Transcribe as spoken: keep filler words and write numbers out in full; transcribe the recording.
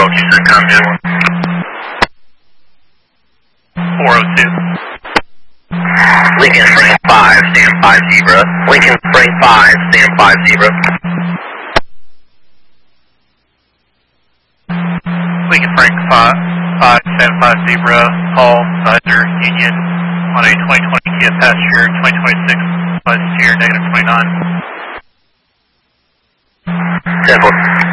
Houston, come in. four oh two. Lincoln Frank five, stand five zebra. Lincoln Frank five, stand five zebra. Lincoln Frank five, five, stand five zebra. Paul Sizer Union on a twenty twenty Kia Passenger, twenty twenty-six plus year negative twenty-nine. Simple.